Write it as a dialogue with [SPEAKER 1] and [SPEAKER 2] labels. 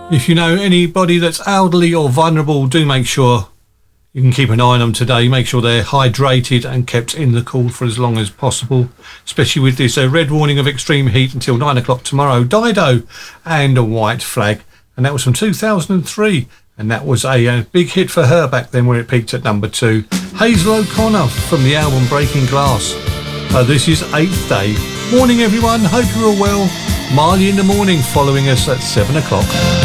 [SPEAKER 1] If you know anybody that's elderly or vulnerable, do make sure you can keep an eye on them today. Make sure they're hydrated and kept in the cool for as long as possible, especially with this red warning of extreme heat until 9 o'clock tomorrow. Dido and a White Flag. And that was from 2003. And that was a big hit for her back then, where it peaked at number 2. Hazel O'Connor from the album Breaking Glass. This is 8th Day. Morning everyone, hope you're all well. Marley in the Morning following us at 7 o'clock.